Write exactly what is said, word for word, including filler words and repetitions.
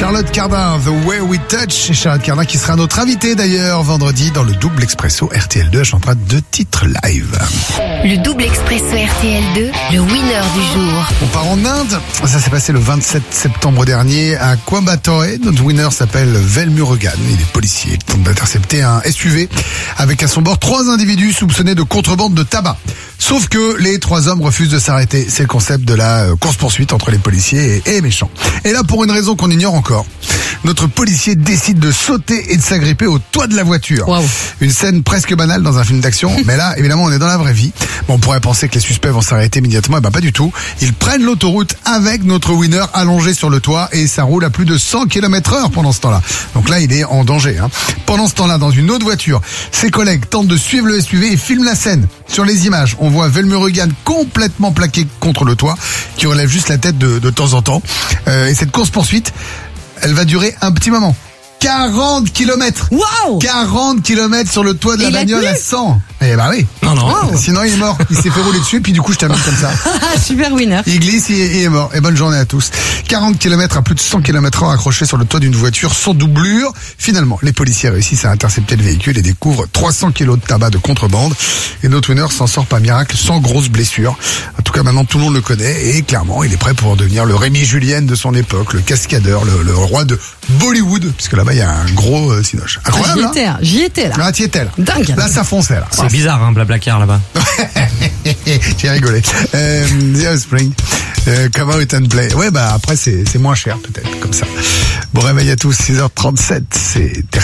Charlotte Cardin, The Way We Touch. Et Charlotte Cardin qui sera notre invitée d'ailleurs vendredi dans le Double Expresso R T L deux. Elle chantera deux titres live. Le Double Expresso R T L deux, le winner du jour. On part en Inde. Ça s'est passé le vingt-sept septembre dernier à Coimbatore. Notre winner s'appelle Velmurugan. Il est policier. Il tente d'intercepter un S U V avec à son bord trois individus soupçonnés de contrebande de tabac. Sauf que les trois hommes refusent de s'arrêter. C'est le concept de la course-poursuite entre les policiers et les méchants. Et là, pour une raison qu'on ignore encore, notre policier décide de sauter et de s'agripper au toit de la voiture. Wow. Une scène presque banale dans un film d'action, mais là, évidemment, on est dans la vraie vie. Bon, on pourrait penser que les suspects vont s'arrêter immédiatement, et ben pas du tout. Ils prennent l'autoroute avec notre winner allongé sur le toit et ça roule à plus de cent kilomètres heure pendant ce temps-là. Donc là, il est en danger. Hein. Pendant ce temps-là, dans une autre voiture, ses collègues tentent de suivre le S U V et filment la scène. Sur les images, on voit Velmurugan complètement plaqué contre le toit, qui relève juste la tête de, de temps en temps. Euh, et cette course-poursuite, elle va durer un petit moment. quarante kilomètres. Wow! quarante kilomètres sur le toit de la Et il a bagnole tenu à cent. Eh bah oui. Non, non. Wow. Sinon, il est mort. Il s'est fait rouler dessus, puis du coup, je t'amène comme ça. Super winner. Il glisse, il est, il est mort. Et bonne journée à tous. quarante kilomètres à plus de cent kilomètres heure accrochés sur le toit d'une voiture sans doublure. Finalement, les policiers réussissent à intercepter le véhicule et découvrent trois cents kilos de tabac de contrebande. Et notre winner s'en sort par miracle sans grosse blessure. En tout cas, maintenant, tout le monde le connaît. Et clairement, il est prêt pour devenir le Rémi Julien de son époque, le cascadeur, le, le roi de Bollywood. Puisque là-bas, il y a un gros euh, cinoche. Ah, Incroyable, j'y hein? étais, j'y étais là. Là, t'y étais, là. Dingue. Là, ça fonçait, là. C'est bizarre, hein, Blablacar là-bas. J'ai rigolé. Euh, The Offspring, euh, Come Out and Play. Ouais, bah après, c'est, c'est moins cher, peut-être, comme ça. Bon réveil à tous, six heures trente-sept, c'est